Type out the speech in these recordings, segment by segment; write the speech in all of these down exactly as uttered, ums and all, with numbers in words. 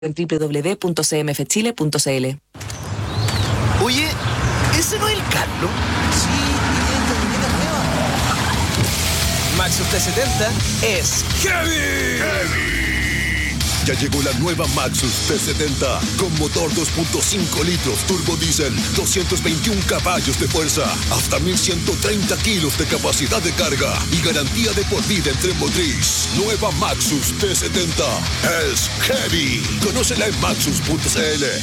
en doble u doble u doble u punto c m f chile punto c l. Oye, ¿ese no es el Carlos? Sí, y esta muñeca nueva. Maxus T setenta es heavy. ¡Heavy! Ya llegó la nueva Maxus T setenta con motor dos punto cinco litros turbo diésel, doscientos veintiún caballos de fuerza, hasta mil ciento treinta kilos de capacidad de carga y garantía de por vida en tren motriz. Nueva Maxus T setenta es heavy. Conócela en maxus punto c l.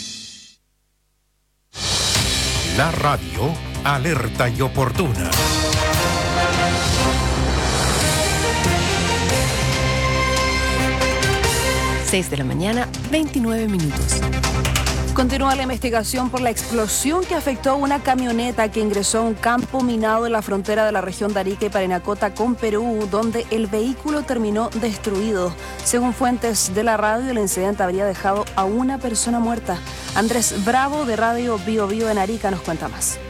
La radio alerta y oportuna. seis de la mañana, veintinueve minutos. Continúa la investigación por la explosión que afectó a una camioneta que ingresó a un campo minado en la frontera de la región de Arica y Parinacota con Perú, donde el vehículo terminó destruido. Según fuentes de la radio, el incidente habría dejado a una persona muerta. Andrés Bravo, de Radio Bio Bio en Arica, nos cuenta más.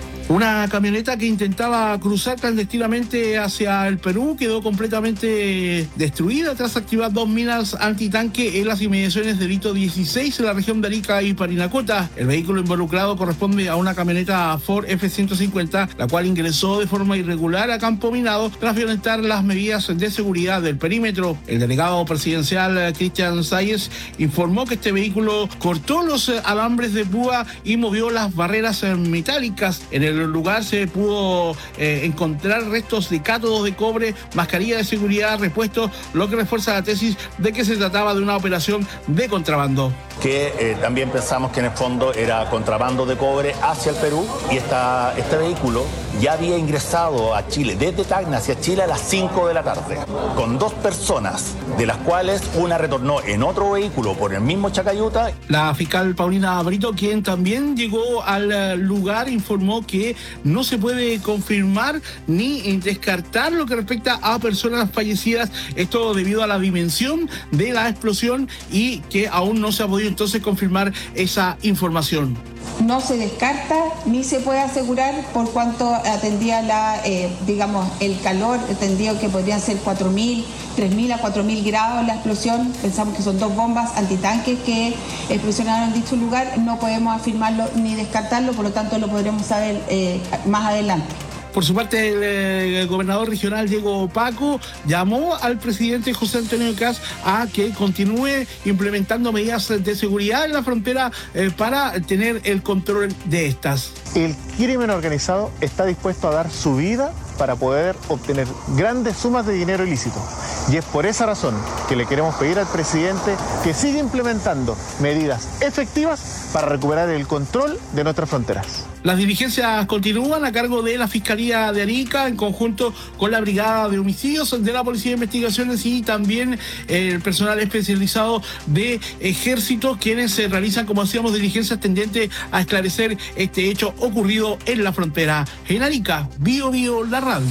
Una camioneta que intentaba cruzar clandestinamente hacia el Perú quedó completamente destruida tras activar dos minas antitanque en las inmediaciones del hito dieciséis en la región de Arica y Parinacota. El vehículo involucrado corresponde a una camioneta Ford F ciento cincuenta, la cual ingresó de forma irregular a campo minado tras violentar las medidas de seguridad del perímetro. El delegado presidencial Cristian Sáenz informó que este vehículo cortó los alambres de púa y movió las barreras metálicas. En el lugar se pudo eh, encontrar restos de cátodos de cobre, mascarilla de seguridad, repuestos, lo que refuerza la tesis de que se trataba de una operación de contrabando. Que eh, también pensamos que en el fondo era contrabando de cobre hacia el Perú y esta, este vehículo ya había ingresado a Chile, desde Tacna hacia Chile a las cinco de la tarde, con dos personas, de las cuales una retornó en otro vehículo por el mismo Chacayuta. La fiscal Paulina Brito, quien también llegó al lugar, informó que no se puede confirmar ni descartar lo que respecta a personas fallecidas, esto debido a la dimensión de la explosión y que aún no se ha podido entonces confirmar esa información. No se descarta ni se puede asegurar por cuanto atendía la, eh, digamos, el calor, entendido que podrían ser cuatro mil, tres mil a cuatro mil grados la explosión. Pensamos que son dos bombas antitanques que explosionaron en dicho lugar. No podemos afirmarlo ni descartarlo, por lo tanto lo podremos saber eh, más adelante. Por su parte, el, el gobernador regional Diego Paco llamó al presidente José Antonio Kast a que continúe implementando medidas de seguridad en la frontera eh, para tener el control de estas. El crimen organizado está dispuesto a dar su vida para poder obtener grandes sumas de dinero ilícito. Y es por esa razón que le queremos pedir al presidente que siga implementando medidas efectivas para recuperar el control de nuestras fronteras. Las diligencias continúan a cargo de la Fiscalía de Arica en conjunto con la Brigada de Homicidios de la Policía de Investigaciones y también el personal especializado de Ejército, quienes se realizan, como decíamos, diligencias tendentes a esclarecer este hecho ocurrido en la frontera. En Arica, Bio Bio, la radio.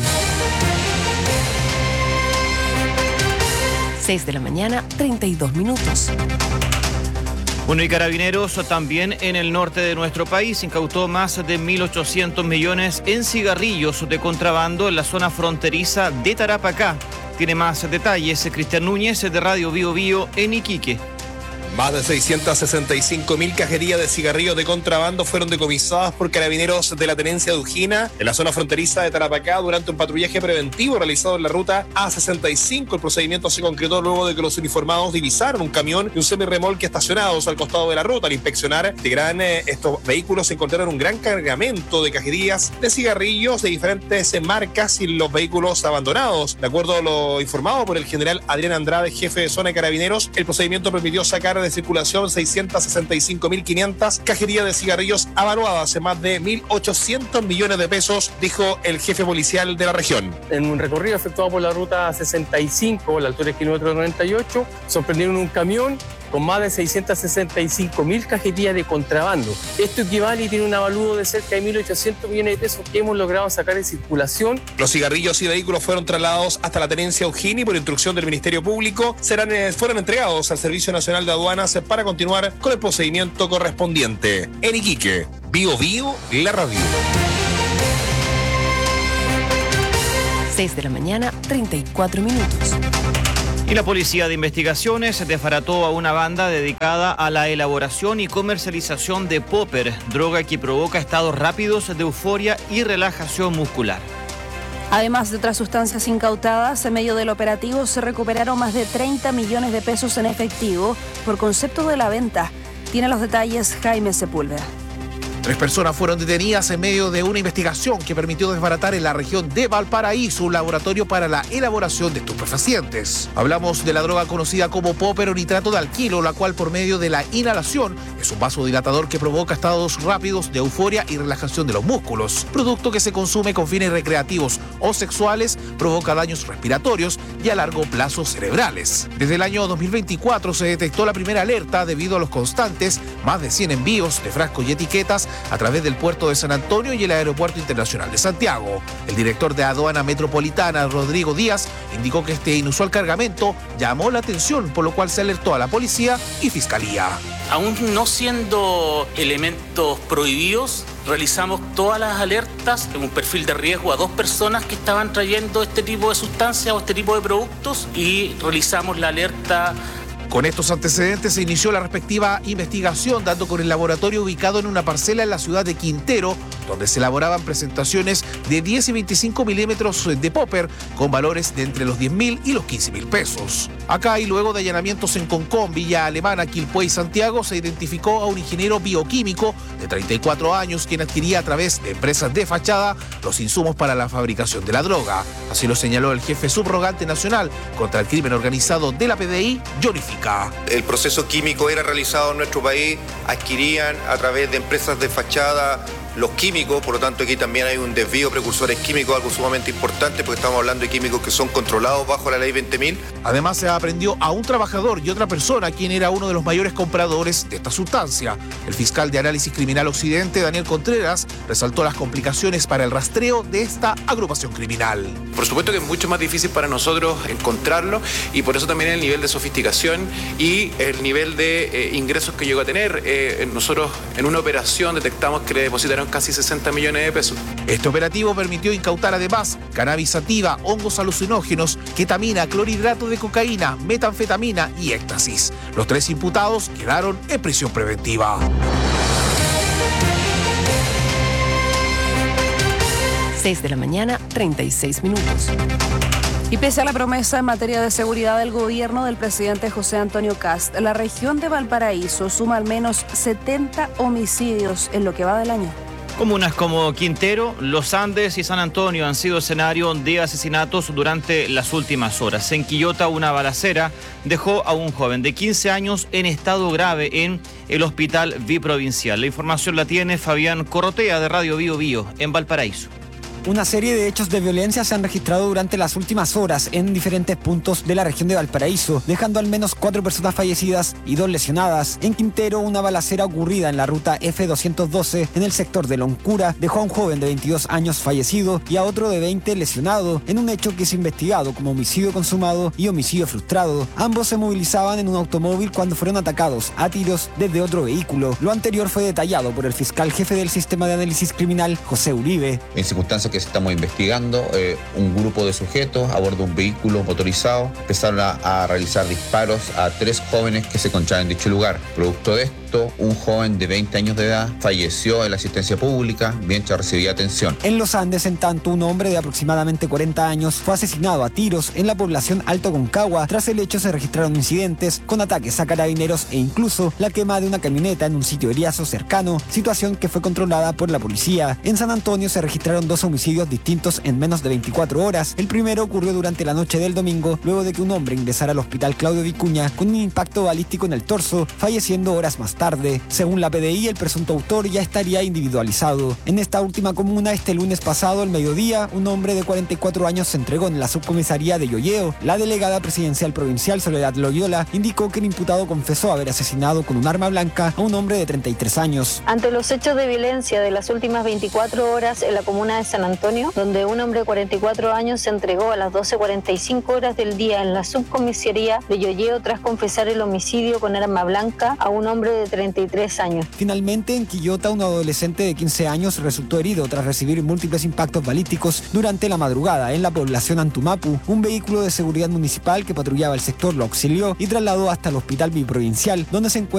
seis de la mañana, treinta y dos minutos. Bueno, y Carabineros también en el norte de nuestro país incautó más de mil ochocientos millones en cigarrillos de contrabando en la zona fronteriza de Tarapacá. Tiene más detalles Cristian Núñez de Radio Bio Bio en Iquique. Más de seiscientas sesenta y cinco mil cajetillas de cigarrillos de contrabando fueron decomisadas por Carabineros de la Tenencia de Ujina en la zona fronteriza de Tarapacá durante un patrullaje preventivo realizado en la ruta A sesenta y cinco. El procedimiento se concretó luego de que los uniformados divisaron un camión y un semirremolque estacionados al costado de la ruta. Al inspeccionar de gran, eh, estos vehículos se encontraron un gran cargamento de cajetillas de cigarrillos de diferentes eh, marcas y los vehículos abandonados. De acuerdo a lo informado por el general Adrián Andrade, jefe de zona de Carabineros, el procedimiento permitió sacar de circulación seiscientas sesenta y cinco mil quinientas cajetillas de cigarrillos avaluadas en más de mil ochocientos millones de pesos, dijo el jefe policial de la región. En un recorrido efectuado por la ruta sesenta y cinco, a la altura del kilómetro noventa y ocho, sorprendieron un camión con más de seiscientas sesenta y cinco mil cajetillas de contrabando. Esto equivale y tiene un avalúo de cerca de mil ochocientos millones de pesos que hemos logrado sacar de circulación. Los cigarrillos y vehículos fueron trasladados hasta la Tenencia Ujini por instrucción del Ministerio Público. Serán, eh, fueron entregados al Servicio Nacional de Aduanas para continuar con el procedimiento correspondiente. En Iquique, Bio Bio, la radio. seis de la mañana, treinta y cuatro minutos. Y la Policía de Investigaciones desbarató a una banda dedicada a la elaboración y comercialización de popper, droga que provoca estados rápidos de euforia y relajación muscular. Además de otras sustancias incautadas, en medio del operativo se recuperaron más de treinta millones de pesos en efectivo por concepto de la venta. Tiene los detalles Jaime Sepúlveda. Tres personas fueron detenidas en medio de una investigación que permitió desbaratar en la región de Valparaíso un laboratorio para la elaboración de estupefacientes. Hablamos de la droga conocida como popper o nitrato de alquilo, la cual por medio de la inhalación es un vasodilatador que provoca estados rápidos de euforia y relajación de los músculos. Producto que se consume con fines recreativos o sexuales, provoca daños respiratorios y a largo plazo cerebrales. Desde el año dos mil veinticuatro se detectó la primera alerta debido a los constantes más de cien envíos de frascos y etiquetas a través del puerto de San Antonio y el Aeropuerto Internacional de Santiago. El director de Aduana Metropolitana, Rodrigo Díaz, indicó que este inusual cargamento llamó la atención, por lo cual se alertó a la policía y fiscalía. Aún no siendo elementos prohibidos, realizamos todas las alertas en un perfil de riesgo a dos personas que estaban trayendo este tipo de sustancias o este tipo de productos y realizamos la alerta. Con estos antecedentes se inició la respectiva investigación, dando con el laboratorio ubicado en una parcela en la ciudad de Quintero, donde se elaboraban presentaciones de diez y veinticinco milímetros de popper con valores de entre los diez mil y los quince mil pesos. Acá y luego de allanamientos en Concón, Villa Alemana, Quilpué y Santiago, se identificó a un ingeniero bioquímico de treinta y cuatro años quien adquiría a través de empresas de fachada los insumos para la fabricación de la droga. Así lo señaló el jefe subrogante nacional contra el crimen organizado de la P D I, Johnny Fica. El proceso químico era realizado en nuestro país, adquirían a través de empresas de fachada los químicos, por lo tanto aquí también hay un desvío de precursores químicos, algo sumamente importante porque estamos hablando de químicos que son controlados bajo la ley veinte mil. Además se aprendió a un trabajador y otra persona quien era uno de los mayores compradores de esta sustancia. El fiscal de Análisis Criminal Occidente, Daniel Contreras, resaltó las complicaciones para el rastreo de esta agrupación criminal. Por supuesto que es mucho más difícil para nosotros encontrarlo y por eso también el nivel de sofisticación y el nivel de eh, ingresos que llegó a tener. Eh, nosotros en una operación detectamos que le depositaron casi sesenta millones de pesos. Este operativo permitió incautar además cannabis sativa, hongos alucinógenos, ketamina, clorhidrato de cocaína, metanfetamina y éxtasis. Los tres imputados quedaron en prisión preventiva. seis de la mañana, treinta y seis minutos. Y pese a la promesa en materia de seguridad del gobierno del presidente José Antonio Kast, la región de Valparaíso suma al menos setenta homicidios en lo que va del año. Comunas como Quintero, Los Andes y San Antonio han sido escenario de asesinatos durante las últimas horas. En Quillota, una balacera dejó a un joven de quince años en estado grave en el Hospital Biprovincial. La información la tiene Fabián Corrotea de Radio Bio Bio en Valparaíso. Una serie de hechos de violencia se han registrado durante las últimas horas en diferentes puntos de la región de Valparaíso, dejando al menos cuatro personas fallecidas y dos lesionadas. En Quintero, una balacera ocurrida en la ruta F doscientos doce en el sector de Loncura dejó a un joven de veintidós años fallecido y a otro de veinte lesionado, en un hecho que es investigado como homicidio consumado y homicidio frustrado. Ambos se movilizaban en un automóvil cuando fueron atacados a tiros desde otro vehículo. Lo anterior fue detallado por el fiscal jefe del Sistema de Análisis Criminal, José Uribe. En circunstancias que estamos investigando, eh, un grupo de sujetos a bordo de un vehículo motorizado empezaron a, a realizar disparos a tres jóvenes que se encontraban en dicho lugar. Producto de esto, un joven de veinte años de edad falleció en la asistencia pública mientras recibía atención. En Los Andes, en tanto, un hombre de aproximadamente cuarenta años fue asesinado a tiros en la población Alto Concagua. Tras el hecho se registraron incidentes con ataques a carabineros e incluso la quema de una camioneta en un sitio eriazo cercano, situación que fue controlada por la policía. En San Antonio se registraron dos homicidios distintos en menos de veinticuatro horas. El primero ocurrió durante la noche del domingo, luego de que un hombre ingresara al hospital Claudio Vicuña con un impacto balístico en el torso, falleciendo horas más tarde. Según la P D I, el presunto autor ya estaría individualizado. En esta última comuna, este lunes pasado, al mediodía, un hombre de cuarenta y cuatro años se entregó en la subcomisaría de Yoyeo. La delegada presidencial provincial, Soledad Loyola, indicó que el imputado confesó haber asesinado con un arma blanca a un hombre de treinta y tres años. Ante los hechos de violencia de las últimas veinticuatro horas en la comuna de San Antonio, donde un hombre de cuarenta y cuatro años se entregó a las doce cuarenta y cinco horas del día en la subcomisaría de Yoyeo tras confesar el homicidio con arma blanca a un hombre de treinta y tres años. Finalmente, en Quillota, un adolescente de quince años resultó herido tras recibir múltiples impactos balísticos durante la madrugada en la población Antumapu. Un vehículo de seguridad municipal que patrullaba el sector lo auxilió y trasladó hasta el hospital biprovincial, donde se encuentra